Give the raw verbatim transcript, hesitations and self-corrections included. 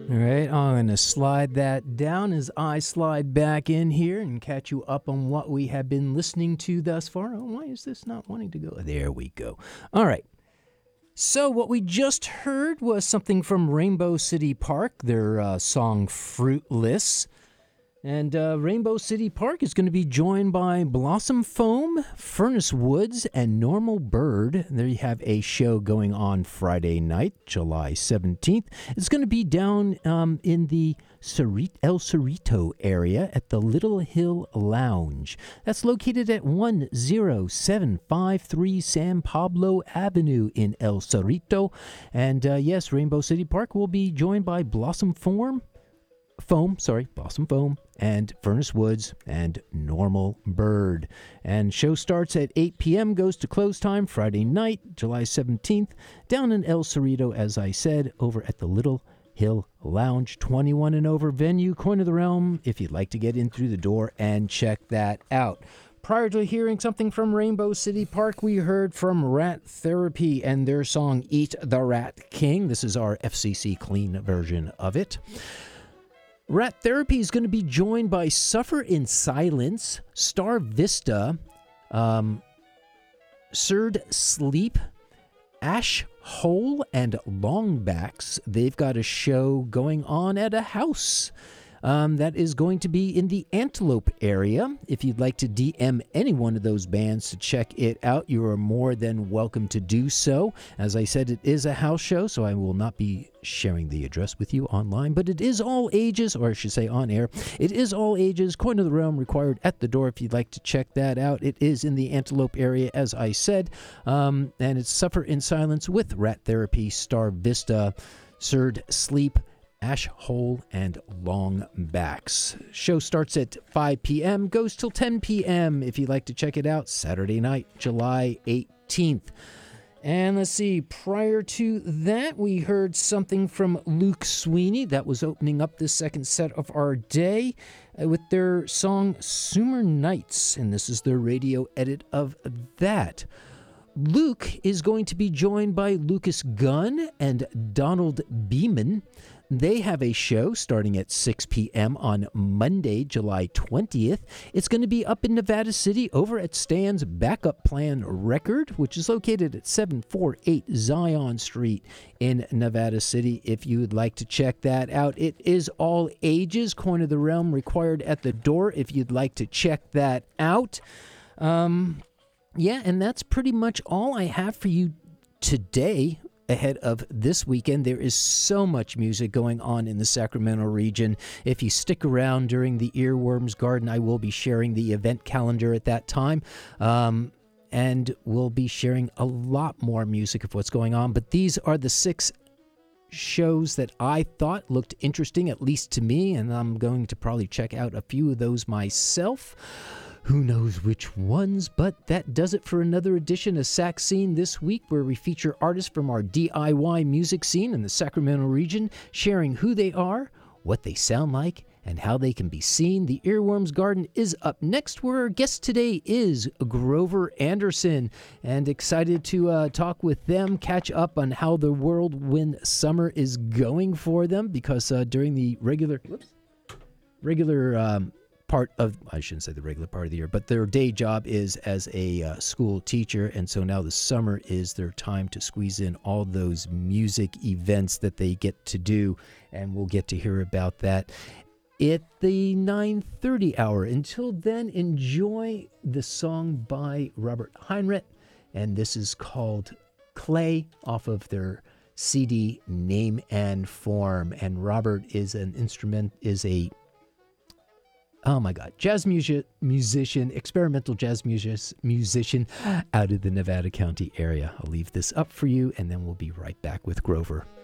All right, I'm going to slide that down as I slide back in here and catch you up on what we have been listening to thus far. Oh, why is this not wanting to go? There we go. All right. So what we just heard was something from Rainbow City Park, their uh, song Fruitless. And uh, Rainbow City Park is going to be joined by Blossom Foam, Furnace Woods, and Normal Bird. There you have a show going on Friday night, July seventeenth. It's going to be down um, in the Cerri- El Cerrito area at the Little Hill Lounge. That's located at one oh seven five three San Pablo Avenue in El Cerrito. And uh, yes, Rainbow City Park will be joined by Blossom Foam, Foam, sorry, Blossom Foam, and Furnace Woods, and Normal Bird. And show starts at eight p.m., goes to close time Friday night, July seventeenth, down in El Cerrito, as I said, over at the Little Hill Lounge, twenty-one and over venue, Coin of the Realm, if you'd like to get in through the door and check that out. Prior to hearing something from Rainbow City Park, we heard from Rat Therapy and their song Eat the Rat King. This is our F C C clean version of it. Rat Therapy is going to be joined by Suffer in Silence, Star Vista, um, Surd Sleep, Ash Hole, and Longbacks. They've got a show going on at a house um, that is going to be in the Antelope area. If you'd like to D M any one of those bands to check it out, you are more than welcome to do so. As I said, it is a house show, so I will not be sharing the address with you online, but it is all ages, or I should say on air. It is all ages. Coin of the Realm required at the door if you'd like to check that out. It is in the Antelope area, as I said, um, and it's Suffer in Silence with Rat Therapy, Star Vista, Surd Sleep, Ash Hole, and Longbacks. Show starts at five p.m., goes till ten p.m. if you'd like to check it out, Saturday night, July eighteenth. And let's see, prior to that, we heard something from Luke Sweeney. That was opening up the second set of our day uh, with their song Sumer Nights, and this is their radio edit of that. Luke is going to be joined by Lucas Gunn and Donald Beeman. They have a show starting at six p.m. on Monday, July twentieth. It's going to be up in Nevada City over at Stan's Backup Plan Record, which is located at seven forty-eight Zion Street in Nevada City. If you would like to check that out, it is all ages. Coin of the Realm required at the door if you'd like to check that out. Um, yeah, and that's pretty much all I have for you today. Ahead of this weekend, there is so much music going on in the Sacramento region. If you stick around during the Earworms Garden, I will be sharing the event calendar at that time. Um, and we'll be sharing a lot more music of what's going on. But these are the six shows that I thought looked interesting, at least to me. And I'm going to probably check out a few of those myself. Who knows which ones, but that does it for another edition of Sac Scene this week, where we feature artists from our D I Y music scene in the Sacramento region, sharing who they are, what they sound like, and how they can be seen. The Earworms Garden is up next, where our guest today is Grover Anderson, and excited to uh, talk with them, catch up on how the whirlwind summer is going for them, because uh, during the regular, whoops, regular, um, part of, I shouldn't say the regular part of the year, but their day job is as a uh, school teacher, and so now the summer is their time to squeeze in all those music events that they get to do, and we'll get to hear about that at the nine thirty hour. Until then, enjoy the song by Robert Heinrich, and this is called Clay off of their C D Name and Form. And Robert is an instrument, is a Oh my God, jazz music, musician, experimental jazz music, musician out of the Nevada County area. I'll leave this up for you, and then we'll be right back with Grover.